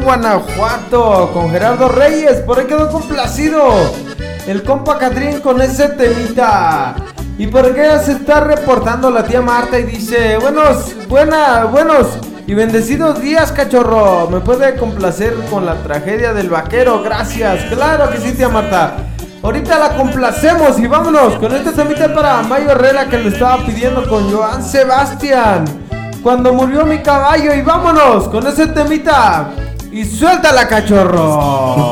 Guanajuato, con Gerardo Reyes. Por ahí quedó complacido el compa Catrín con ese temita. Y por acá se está reportando la tía Marta y dice: buenos y bendecidos días, cachorro. ¿Me puede complacer con la tragedia del vaquero? Gracias. Claro que sí, tía Marta. Ahorita la complacemos y vámonos con este temita para Mayo Herrera, que le estaba pidiendo, con Joan Sebastián, Cuando murió mi caballo. Y vámonos con ese temita y suéltala, cachorro.